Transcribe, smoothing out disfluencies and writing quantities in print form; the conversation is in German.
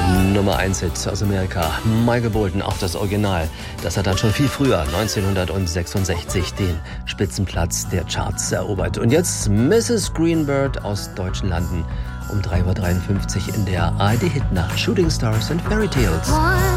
Nummer 1 Hit aus Amerika. Michael Bolton, auch das Original. Das hat dann schon viel früher, 1966, den Spitzenplatz der Charts erobert. Und jetzt Mrs. Greenbird aus deutschen Landen um 3:53 Uhr in der ARD-Hitnacht Shooting Stars and Fairy Tales.